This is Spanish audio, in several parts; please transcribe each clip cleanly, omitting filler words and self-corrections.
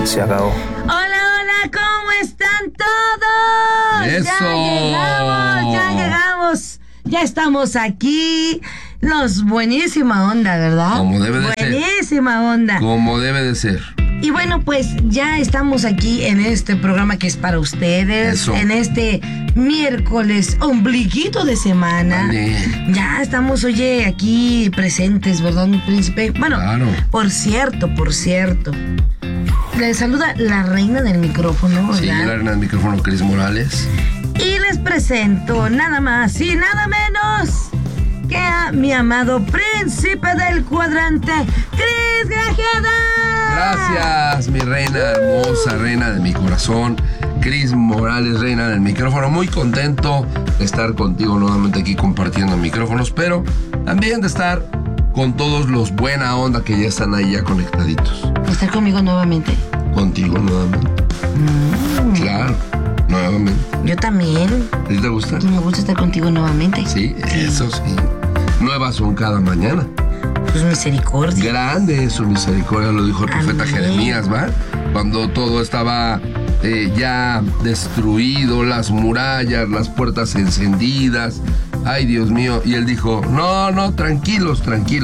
se acabó. Hola, ¿cómo están todos? ¡Eso! Ya llegamos. Ya estamos aquí. Buenísima onda, ¿verdad? Como debe de ser. Buenísima onda. Como debe de ser. Y bueno, pues ya estamos aquí en este programa que es para ustedes. Eso. En este miércoles, ombliguito de semana. Vale. Ya estamos, oye, aquí presentes, ¿verdad, mi príncipe? Bueno, Claro. por cierto. Les saluda la reina del micrófono, ¿verdad? Sí, la reina del micrófono, Cris Morales. Y les presento nada más y nada menos que a mi amado príncipe del cuadrante, Cris Grajeda. Gracias, mi reina hermosa, reina de mi corazón, Cris Morales, reina del micrófono. Muy contento de estar contigo nuevamente aquí compartiendo micrófonos, pero también de estar con todos los buena onda que ya están ahí ya conectaditos. ¿Estar conmigo nuevamente? Contigo nuevamente. Claro, nuevamente. Yo también. ¿A ti te gusta? Me gusta estar contigo nuevamente. Sí, eso sí. Nuevas son cada mañana. Pues misericordia. Grande es su misericordia, lo dijo el profeta Amén. Jeremías, ¿va? Cuando todo estaba ya destruido, las murallas, las puertas encendidas. Ay, Dios mío. Y él dijo, no, tranquilos.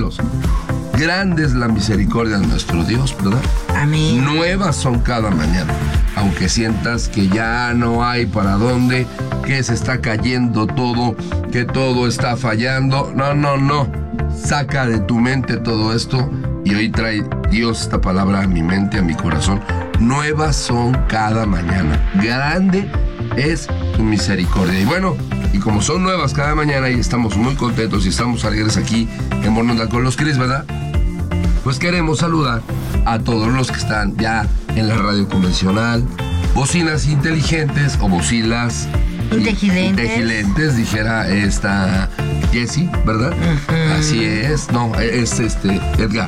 Grande es la misericordia de nuestro Dios, ¿verdad? Amén. Nuevas son cada mañana. Aunque sientas que ya no hay para dónde, que se está cayendo todo, que todo está fallando. No. Saca de tu mente todo esto y hoy trae Dios esta palabra a mi mente, a mi corazón. Nuevas son cada mañana. Grande es tu misericordia. Y bueno, y como son nuevas cada mañana y estamos muy contentos y estamos alegres aquí en Buena Onda con los Cris, ¿verdad? Pues queremos saludar a todos los que están ya en la radio convencional, bocinas inteligentes o bocinas inteligentes, dijera esta Jessie, ¿verdad? Ujú. Así es, no, es Edgar.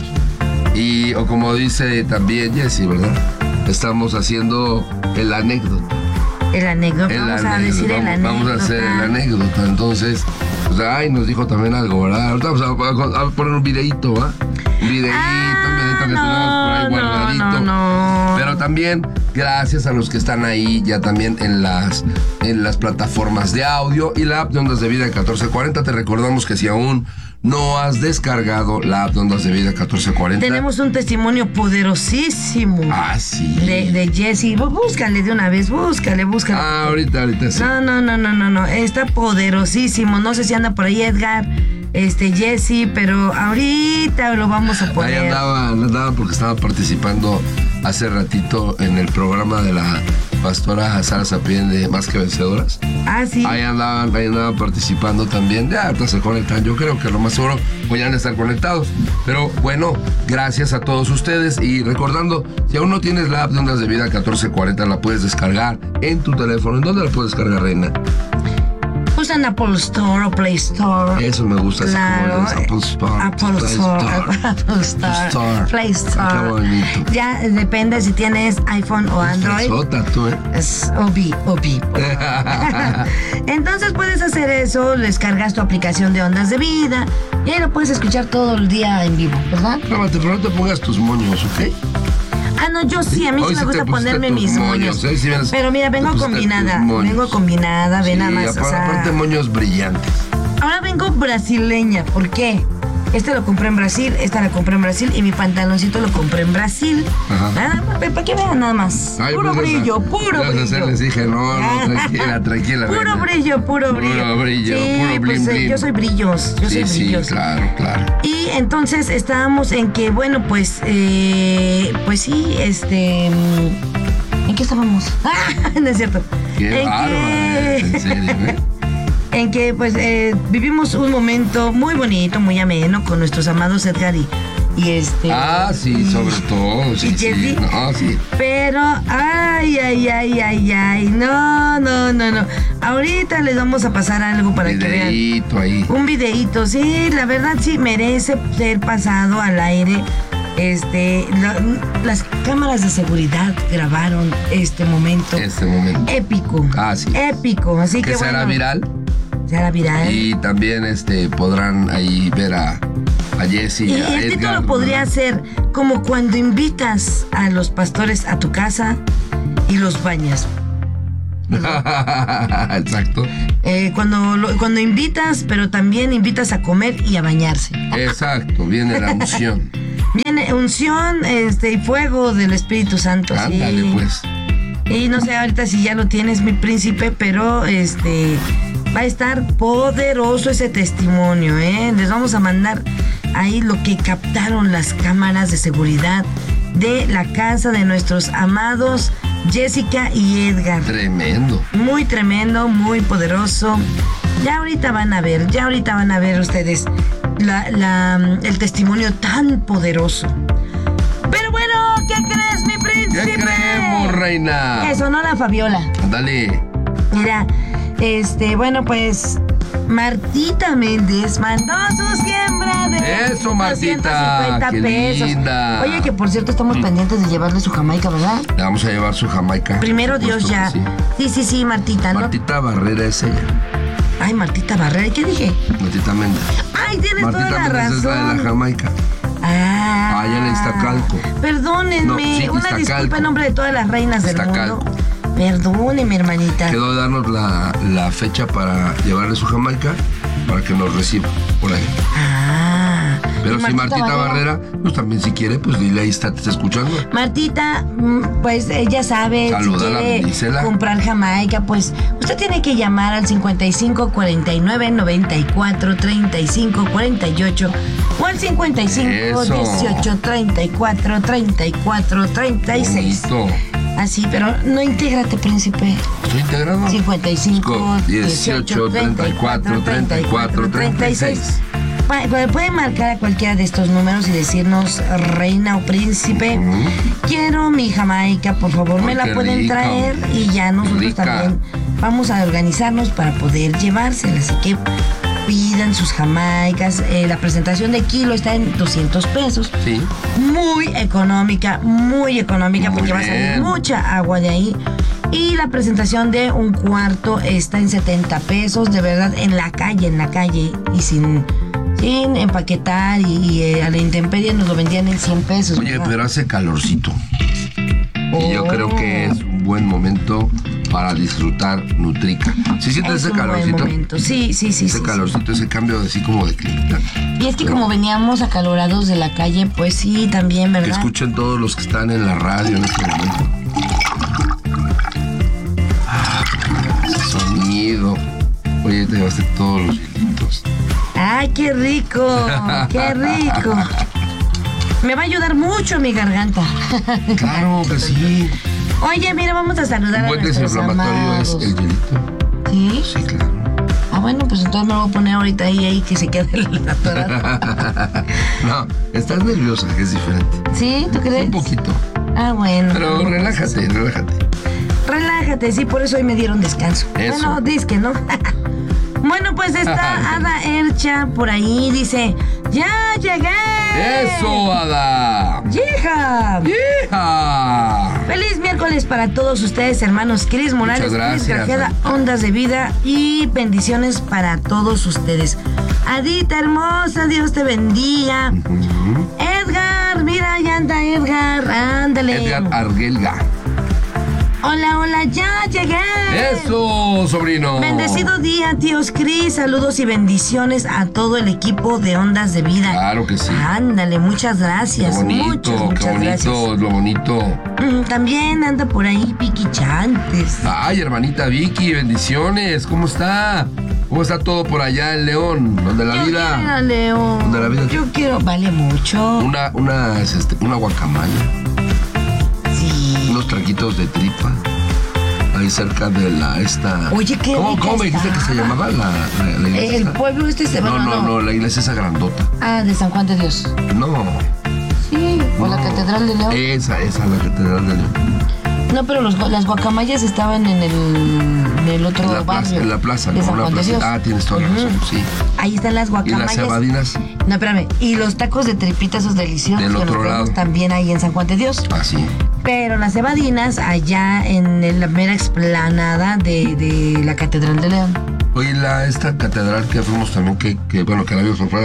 Y o como dice también Jessie, ¿verdad? Estamos haciendo el anécdota. Vamos a decir el anécdota. Vamos a hacer el anécdota. Entonces, pues, nos dijo también algo, ¿verdad? Ahorita vamos a poner un videíto, ¿va? Un videíto que tenemos por ahí guardadito. No. Pero también gracias a los que están ahí ya también en las plataformas de audio y la app de Ondas de Vida 1440. Te recordamos que si aún no has descargado la app de Ondas de Vida 1440. Tenemos un testimonio poderosísimo. Ah, sí. De Jessie. Búscale de una vez, búscale. Ah, ahorita sí. No. Está poderosísimo. No sé si anda por ahí Edgar, Jessie, pero ahorita lo vamos a poner. Ahí andaba porque estaba participando hace ratito en el programa de la pastora Sara Sapien de Más que Vencedoras. Ah, sí. Ahí andaban participando también. Ya ahorita se conectan. Yo creo que lo más seguro vayan a estar conectados. Pero bueno, gracias a todos ustedes. Y recordando, si aún no tienes la app de Ondas de Vida 1440, la puedes descargar en tu teléfono. ¿En dónde la puedes descargar, reina? Pues en Apple Store o Play Store. Eso me gusta. Claro. Apple Store. Apple Store. Play Store. Qué bonito. Ya depende si tienes iPhone o Android. Fresota, tú, ¿eh? Es OB. Entonces puedes hacer eso, descargas tu aplicación de Ondas de Vida y ahí lo puedes escuchar todo el día en vivo, ¿verdad? Cálmate, pero no te pongas tus moños, ¿ok? Ah, no, yo sí, a mí Hoy sí me sí gusta te pusiste ponerme tus mis moños. sí vienes- Pero mira, te vengo pusiste combinada. tus moños. Vengo combinada, ve nada más. Sí, O sea, aparte moños brillantes. ahora vengo brasileña. ¿Por qué? Lo compré en Brasil, esta la compré en Brasil y mi pantaloncito lo compré en Brasil. Ajá. Nada más, para que vean nada más. Ay, Puro pues, brillo, puro brillo. Les dije, no, tranquila. Puro reina. Puro brillo. brillo, Sí, puro pues, blim, blim. yo soy brillos. Sí, claro. Y entonces estábamos en que, bueno, pues sí, ¿en qué estábamos? No es cierto. Qué bárbaro, en serio, ¿eh? En que, pues, vivimos un momento muy bonito, muy ameno con nuestros amados Edgar y Ah, sí, sobre todo. Sí, ¿Y Jessie? sí. No, sí. Pero, no. Ahorita les vamos a pasar algo para que vean. Videíto ahí. Un videíto, sí, la verdad sí merece ser pasado al aire. Las cámaras de seguridad grabaron este momento. Épico. Ah, sí. Épico, así que será bueno. viral. Será viral. Y también podrán ahí ver a a Jessy, Y a el Edgar. título podría ser como cuando invitas a los pastores a tu casa y los bañas. Exacto. Cuando invitas, pero también invitas a comer y a bañarse. Exacto, viene la unción. Viene unción y fuego del Espíritu Santo. Ándale, sí. pues. Y no sé ahorita si ya lo tienes, mi príncipe, pero va a estar poderoso ese testimonio, ¿eh? Les vamos a mandar ahí lo que captaron las cámaras de seguridad de la casa de nuestros amados Jessica y Edgar. Tremendo. Muy tremendo, muy poderoso. Ya ahorita van a ver ustedes el testimonio tan poderoso. Pero bueno, ¿qué crees, mi príncipe? ¿Qué creemos, reina? Que sonó la Fabiola. Dale. Mira, bueno, pues Martita Méndez mandó su siembra de Eso, Martita, 250 qué pesos. linda. Oye, que por cierto estamos pendientes de llevarle su Jamaica, ¿verdad? Le vamos a llevar su Jamaica. Primero Por Dios supuesto ya. que Sí, Martita, ¿no? Martita Barrera es ella. Ay, Martita Barrera, ¿qué dije? Martita Méndez. Ay, tienes Martita toda la Méndez es la de la razón. Jamaica. Ah, Allá en Iztacalco. Perdónenme, No, sí, una Iztacalco. disculpa en nombre de todas las reinas del Iztacalco. mundo. Perdóneme, hermanita. Quedó de darnos la fecha para llevarle su Jamaica para que nos reciba por ahí. Ah. Pero ¿Y si Martita Barrera, pues también si quiere, pues dile ahí está, te está escuchando. Martita, pues ella sabe, Salúdala, si quiere bendícela. comprar Jamaica, pues usted tiene que llamar al 55 49 94 35 48 o al 55 Eso. 18 34 34 36. Bonito. Así, pero no intégrate, príncipe. ¿Estoy integrado? 55 18 34 34 36. Pueden marcar a cualquiera de estos números y decirnos reina o príncipe. Quiero mi Jamaica, por favor, me Ay, la qué pueden rica, traer hombre. y ya nosotros Rica. también vamos a organizarnos para poder llevársela. Así que pidan sus Jamaicas. La presentación de kilo está en 200 pesos. Sí. Muy económica, Muy porque va a salir bien. mucha agua de ahí. Y la presentación de un cuarto está en 70 pesos, de verdad, en la calle, y sin empaquetar y a la intemperie nos lo vendían en 100 pesos. Oye, ¿verdad? pero hace calorcito. Y yo Oh. creo que es un buen momento para disfrutar Nutrica. ¿Sí sientes Es ese un buen calorcito? momento. Sí. Ese calorcito, ese cambio así como de clima. Y es que como veníamos acalorados de la calle, pues sí, también, Que ¿verdad? escuchen todos los que están en la radio en este momento. Ese sonido. Oye, te llevaste todos los hielitos. ¡Ay, qué rico! ¡Qué rico! Me va a ayudar mucho mi garganta. Claro que sí. Oye, mira, vamos a saludar Un a buen nuestros desinflamatorio es amados. el hielito. ¿Sí? Sí, claro. Ah, bueno, pues entonces me lo voy a poner ahorita ahí que se quede la atorada. No, estás nerviosa, que es diferente. ¿Sí? ¿Tú crees? Un poquito. Ah, bueno. Pero relájate. Relájate, sí, por eso hoy me dieron descanso. Eso. Bueno, disque, ¿no? Bueno, pues está Ada Ercha por ahí, dice, ¡ya llegué! ¡Eso, Ada! ¡Hija! ¡Hija! Feliz miércoles para todos ustedes, hermanos Cris Morales, Muchas Cris gracias. Grajeda, Ondas de Vida y bendiciones para todos ustedes. Adita hermosa, Dios te bendiga. Edgar, mira, ya anda Edgar, ándale. Edgar Arguelga. Hola, ya llegué. ¡Eso, sobrino! Bendecido día, tíos Cris. Saludos y bendiciones a todo el equipo de Ondas de Vida. Claro que sí. Ándale, muchas Qué gracias. bonito, muchas qué bonito, gracias. lo bonito. También anda por ahí Vicky Chantes. Ay, hermanita Vicky, bendiciones. ¿Cómo está? ¿Cómo está todo por allá en León? Donde la Yo quiero ir vida. a León. ¿Dónde la vida? Yo quiero, vale mucho. Una guacamaya, Sí. unos traquitos de tripa. Ahí cerca de esta. Oye, qué ¿Cómo rica me dijiste está. que se llamaba la iglesia? El esta? pueblo se va. No, la iglesia esa grandota. Ah, de San Juan de Dios. No. Sí, o la no. Catedral de León. Esa, la catedral de León. No, pero las guacamayas estaban en el otro En la plaza, barrio. en la plaza, de ¿no? San Una Juan de plaza. Dios. Ah, tienes toda la razón, sí. Ahí están las ¿Y guacamayas. las cebadinas? No, espérame. Y los tacos de tripita, esos deliciosos Del que otro nos vemos lado. también ahí en San Juan de Dios. Ah, sí. Pero las cebadinas allá en la mera explanada de la Catedral de León. Oye, esta catedral que fuimos también, que la vimos por fuera,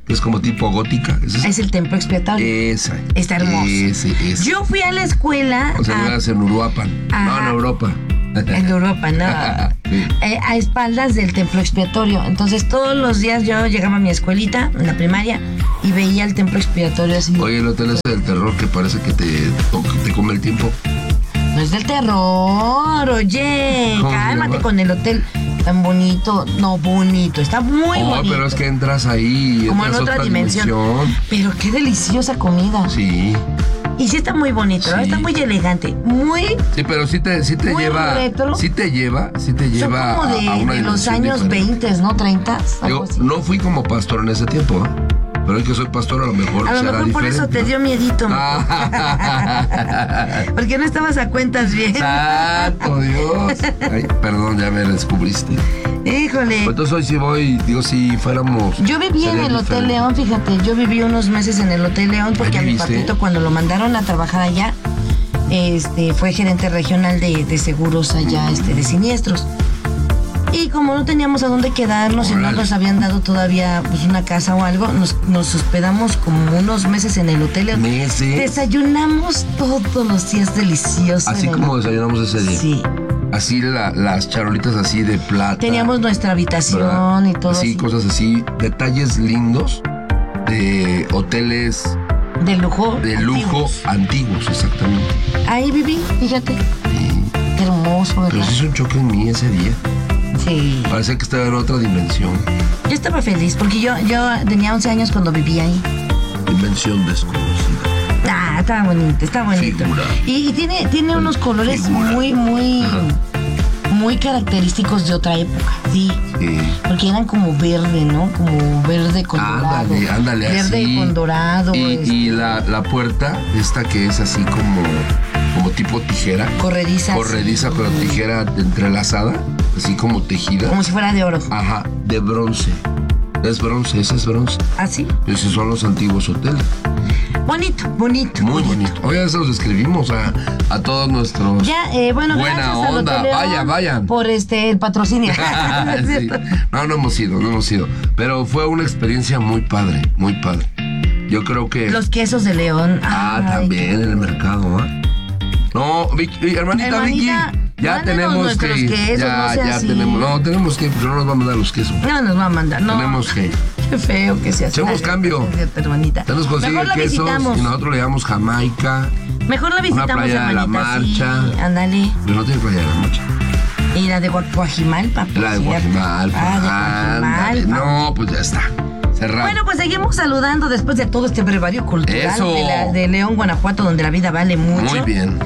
que es como tipo gótica. Es el templo expiatorio. Esa. Está hermoso. Ese. Yo fui a la escuela. O sea, vivías en Uruapan. No, en Europa. En Europa, no. Sí. A espaldas del templo expiatorio. Entonces, todos los días yo llegaba a mi escuelita, en la primaria, y veía el templo expiatorio así. Oye, el hotel ese del terror que parece que te come el tiempo. No es del terror, oye. Cálmate con el hotel tan bonito. No, bonito. Está muy bonito. Pero es que entras ahí. Como en otra dimensión. Pero qué deliciosa comida. Sí. Y sí está muy bonito, ¿no? Está muy elegante. Sí, pero sí te lleva. Retro. Sí te lleva Son como a una de los años diferente. 20, ¿no? 30. Yo no fui como pastor en ese tiempo, ¿eh? Pero es que soy pastor, a lo mejor será diferente. Por eso te dio miedito. Porque no estabas a cuentas bien. ¡Santo Dios! Ay, perdón, ya me descubriste. Híjole. Pues entonces hoy sí voy, digo, si fuéramos... Yo viví en el Hotel León, fíjate. Yo viví unos meses en el Hotel León porque a mi papito, cuando lo mandaron a trabajar allá, fue gerente regional de seguros allá, de siniestros. Y como no teníamos a dónde quedarnos y no nos habían dado todavía pues, una casa o algo, nos hospedamos como unos meses en el hotel. ¿Meses? Desayunamos todos los días deliciosos. Así como desayunamos ese día. Sí. Así las charolitas así de plata. Teníamos nuestra habitación, ¿verdad? Y todo así. Cosas así, detalles lindos de hoteles... De lujo. De lujo antiguos, exactamente. Ahí viví, fíjate. Sí. Qué hermoso, ¿verdad? Pero sí hizo un choque en mí ese día. Sí. Parece que estaba en otra dimensión. Yo estaba feliz porque yo tenía 11 años cuando vivía ahí. Dimensión desconocida. Está bonito, está bonito. Figura. Y tiene unos colores muy característicos de otra época, sí. Porque eran como verde, ¿no? Como verde con dorado. Ándale, verde así. Con dorado. Y la puerta, esta que es así como tipo tijera. Corrediza, pero tijera entrelazada, así como tejida. Como si fuera de oro. Ajá, de bronce. Es bronce, ese es bronce. ¿Ah, sí? Esos son los antiguos hoteles. Bonito. Muy bonito. Oye, se los escribimos a todos nuestros. Ya, bueno, buena onda. Vayan. Por el patrocinio. Sí. No hemos ido. Pero fue una experiencia muy padre. Yo creo que. Los quesos de León. También en el mercado, ¿ah? No, hermanita Vicky. Ya tenemos que ir. Quesos, ya tenemos. No, tenemos que ir, pero no nos va a mandar los quesos. No nos va a mandar, no. Tenemos que ir. Qué feo que se hace. Echemos cambio. Hermanita. Ya nos consigue quesos y nosotros le llamamos Jamaica. Mejor la visitamos, una playa hermanita. De la Marcha. Sí, ándale. Pero no tiene playa de la Marcha. Y la de Guajimalpa. La de Guajimalpa. No, pues ya está. Cerrado. Bueno, pues seguimos saludando después de todo este brevario cultural de León, Guanajuato, donde la vida vale mucho. Muy bien.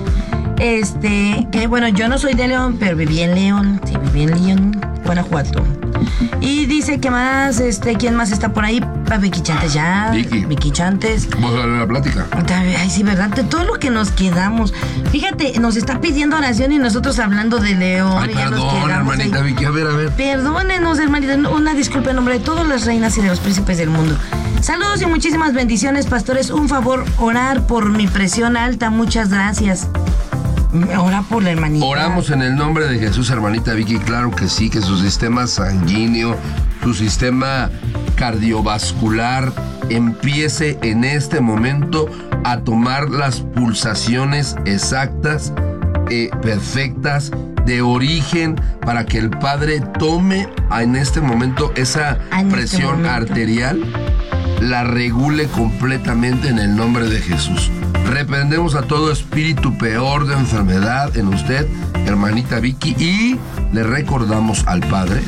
Que bueno, yo no soy de León, pero viví en León. Sí, viví en León, Guanajuato. Y dice que más, ¿quién más está por ahí? Vicky Chantes ya. Vicky Chantes. Vamos a darle la plática. Ay, sí, ¿verdad? De todo lo que nos quedamos. Fíjate, nos está pidiendo oración y nosotros hablando de León. Ay, perdón, hermanita Vicky, a ver. Perdónenos, hermanita, una disculpa en nombre de todas las reinas y de los príncipes del mundo. Saludos y muchísimas bendiciones, pastores. Un favor, orar por mi presión alta. Muchas gracias. Ora por la hermanita. Oramos en el nombre de Jesús, hermanita Vicky. Claro que sí, que su sistema sanguíneo, su sistema cardiovascular empiece en este momento a tomar las pulsaciones exactas, perfectas, de origen, para que el Padre tome en este momento esa presión arterial, la regule completamente en el nombre de Jesús. Reprendemos a todo espíritu peor de enfermedad en usted, hermanita Vicky, y le recordamos al Padre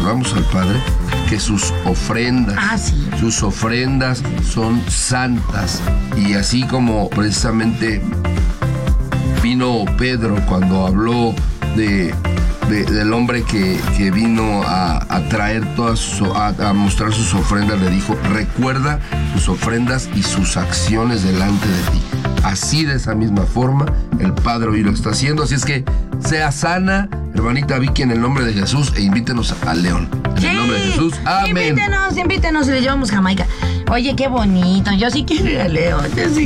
que sus ofrendas, sus ofrendas son santas. Y así como precisamente vino Pedro cuando habló del hombre que vino a traer a mostrar sus ofrendas, le dijo: recuerda sus ofrendas y sus acciones delante de ti. Así, de esa misma forma, el Padre hoy lo está haciendo. Así es que sea sana, hermanita Vicky, en el nombre de Jesús, e invítenos al León. En el nombre de Jesús, amén. Invítenos y le llevamos Jamaica. Oye, qué bonito. Yo sí quiero ir a León.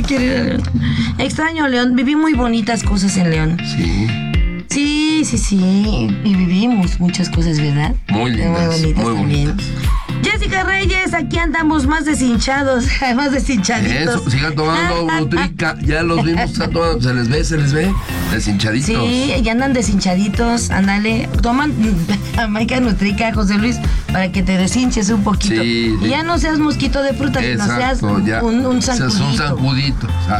Extraño León. Viví muy bonitas cosas en León. Sí. Sí. Y vivimos muchas cosas, ¿verdad? Muy lindas. Muy bonitas muy también. Bonitas. Jessica Reyes, aquí andamos más deshinchados, más deshinchaditos. Eso, sigan tomando Nutrica, ya los vimos, están tomando, se les ve, deshinchaditos. Sí, ya andan deshinchaditos, ándale, toman Jamaica Nutrica, José Luis, para que te deshinches un poquito. Sí, sí. Y ya no seas mosquito de fruta, sino seas ya. un Seas un zancudito. zancudito.